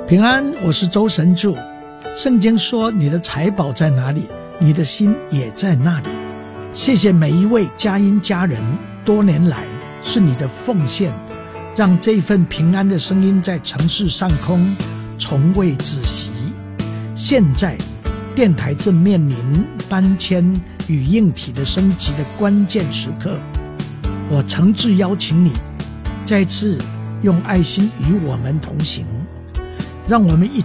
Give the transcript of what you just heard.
平安，我是周神助。圣经说，你的财宝在哪里，你的心也在那里。谢谢每一位佳音家人，多年来是你的奉献，让这份平安的声音在城市上空从未止息。现在电台正面临搬迁与硬体的升级的关键时刻，我诚挚邀请你再次用爱心与我们同行，让我们一